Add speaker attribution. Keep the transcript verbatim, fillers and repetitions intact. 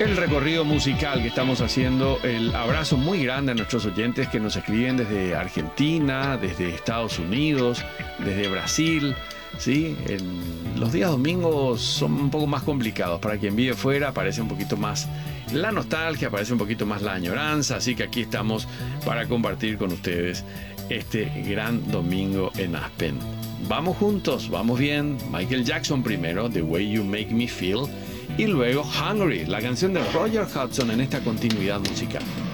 Speaker 1: el recorrido musical que estamos haciendo. El abrazo muy grande a nuestros oyentes que nos escriben desde Argentina, desde Estados Unidos, desde Brasil. ¿Sí? El, los días domingos son un poco más complicados. Para quien vive fuera aparece un poquito más la nostalgia, aparece un poquito más la añoranza. Así que aquí estamos para compartir con ustedes este gran domingo en Aspen. Vamos juntos, vamos bien. Michael Jackson primero, The Way You Make Me Feel. Y luego Hungry, la canción de Roger Hudson en esta continuidad musical.